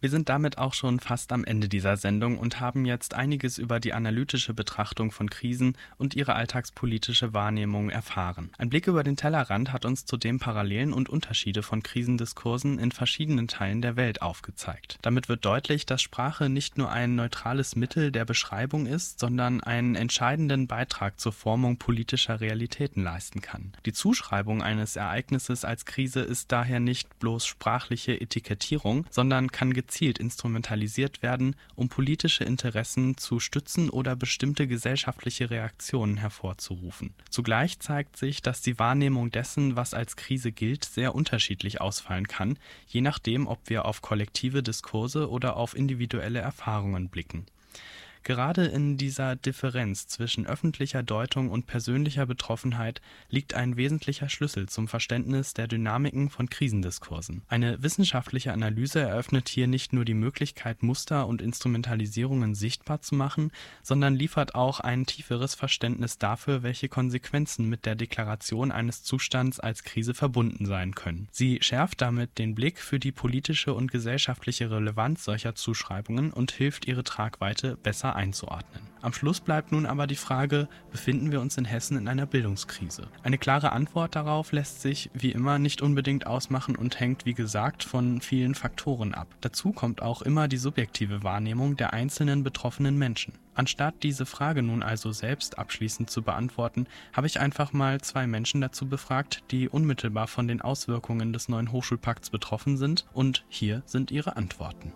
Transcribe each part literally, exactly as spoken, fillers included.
Wir sind damit auch schon fast am Ende dieser Sendung und haben jetzt einiges über die analytische Betrachtung von Krisen und ihre alltagspolitische Wahrnehmung erfahren. Ein Blick über den Tellerrand hat uns zudem Parallelen und Unterschiede von Krisendiskursen in verschiedenen Teilen der Welt aufgezeigt. Damit wird deutlich, dass Sprache nicht nur ein neutrales Mittel der Beschreibung ist, sondern einen entscheidenden Beitrag zur Formung politischer Realitäten leisten kann. Die Zuschreibung eines Ereignisses als Krise ist daher nicht bloß sprachliche Etikettierung, sondern kann gezielt instrumentalisiert werden, um politische Interessen zu stützen oder bestimmte gesellschaftliche Reaktionen hervorzurufen. Zugleich zeigt sich, dass die Wahrnehmung dessen, was als Krise gilt, sehr unterschiedlich ausfallen kann, je nachdem, ob wir auf kollektive Diskurse oder auf individuelle Erfahrungen blicken. Gerade in dieser Differenz zwischen öffentlicher Deutung und persönlicher Betroffenheit liegt ein wesentlicher Schlüssel zum Verständnis der Dynamiken von Krisendiskursen. Eine wissenschaftliche Analyse eröffnet hier nicht nur die Möglichkeit, Muster und Instrumentalisierungen sichtbar zu machen, sondern liefert auch ein tieferes Verständnis dafür, welche Konsequenzen mit der Deklaration eines Zustands als Krise verbunden sein können. Sie schärft damit den Blick für die politische und gesellschaftliche Relevanz solcher Zuschreibungen und hilft, ihre Tragweite besser einzuordnen. Am Schluss bleibt nun aber die Frage, befinden wir uns in Hessen in einer Bildungskrise? Eine klare Antwort darauf lässt sich wie immer nicht unbedingt ausmachen und hängt, wie gesagt, von vielen Faktoren ab. Dazu kommt auch immer die subjektive Wahrnehmung der einzelnen betroffenen Menschen. Anstatt diese Frage nun also selbst abschließend zu beantworten, habe ich einfach mal zwei Menschen dazu befragt, die unmittelbar von den Auswirkungen des neuen Hochschulpakts betroffen sind, und hier sind ihre Antworten.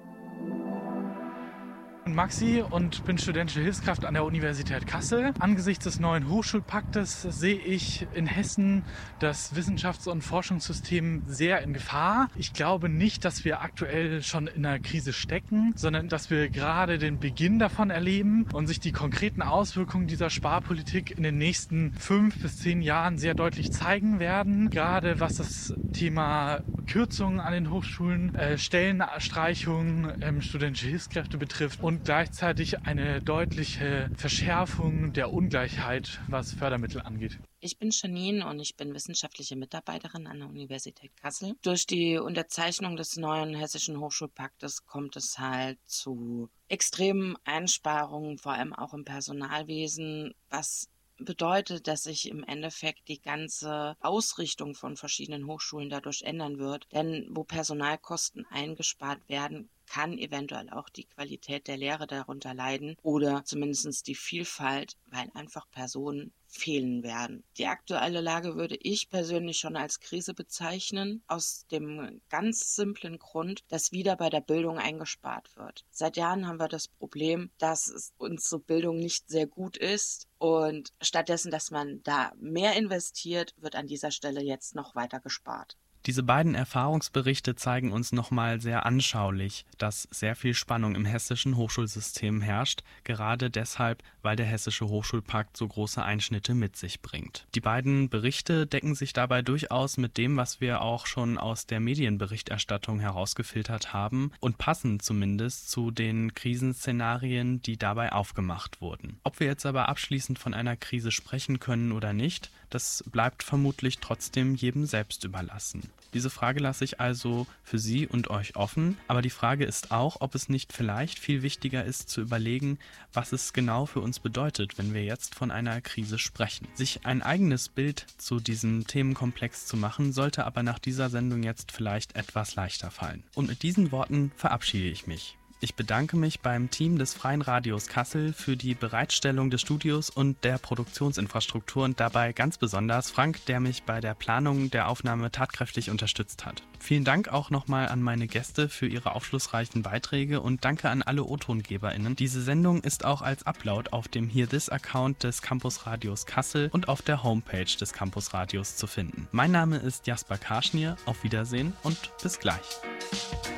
Ich bin Maxi und bin studentische Hilfskraft an der Universität Kassel. Angesichts des neuen Hochschulpaktes sehe ich in Hessen das Wissenschafts- und Forschungssystem sehr in Gefahr. Ich glaube nicht, dass wir aktuell schon in einer Krise stecken, sondern dass wir gerade den Beginn davon erleben und sich die konkreten Auswirkungen dieser Sparpolitik in den nächsten fünf bis zehn Jahren sehr deutlich zeigen werden. Gerade was das Thema Kürzungen an den Hochschulen, äh, Stellenstreichungen, ähm, studentische Hilfskräfte betrifft und gleichzeitig eine deutliche Verschärfung der Ungleichheit, was Fördermittel angeht. Ich bin Janine und ich bin wissenschaftliche Mitarbeiterin an der Universität Kassel. Durch die Unterzeichnung des neuen hessischen Hochschulpaktes kommt es halt zu extremen Einsparungen, vor allem auch im Personalwesen, was bedeutet, dass sich im Endeffekt die ganze Ausrichtung von verschiedenen Hochschulen dadurch ändern wird. Denn wo Personalkosten eingespart werden, kann eventuell auch die Qualität der Lehre darunter leiden oder zumindest die Vielfalt, weil einfach Personen fehlen werden. Die aktuelle Lage würde ich persönlich schon als Krise bezeichnen, aus dem ganz simplen Grund, dass wieder bei der Bildung eingespart wird. Seit Jahren haben wir das Problem, dass unsere Bildung nicht sehr gut ist und stattdessen, dass man da mehr investiert, wird an dieser Stelle jetzt noch weiter gespart. Diese beiden Erfahrungsberichte zeigen uns nochmal sehr anschaulich, dass sehr viel Spannung im hessischen Hochschulsystem herrscht, gerade deshalb, weil der hessische Hochschulpakt so große Einschnitte mit sich bringt. Die beiden Berichte decken sich dabei durchaus mit dem, was wir auch schon aus der Medienberichterstattung herausgefiltert haben und passen zumindest zu den Krisenszenarien, die dabei aufgemacht wurden. Ob wir jetzt aber abschließend von einer Krise sprechen können oder nicht, das bleibt vermutlich trotzdem jedem selbst überlassen. Diese Frage lasse ich also für Sie und euch offen, aber die Frage ist auch, ob es nicht vielleicht viel wichtiger ist zu überlegen, was es genau für uns bedeutet, wenn wir jetzt von einer Krise sprechen. Sich ein eigenes Bild zu diesem Themenkomplex zu machen, sollte aber nach dieser Sendung jetzt vielleicht etwas leichter fallen. Und mit diesen Worten verabschiede ich mich. Ich bedanke mich beim Team des Freien Radios Kassel für die Bereitstellung des Studios und der Produktionsinfrastruktur und dabei ganz besonders Frank, der mich bei der Planung der Aufnahme tatkräftig unterstützt hat. Vielen Dank auch nochmal an meine Gäste für ihre aufschlussreichen Beiträge und danke an alle O-TongeberInnen. Diese Sendung ist auch als Upload auf dem Hear This-Account des Campus Radios Kassel und auf der Homepage des Campus Radios zu finden. Mein Name ist Jasper Karschnier, auf Wiedersehen und bis gleich.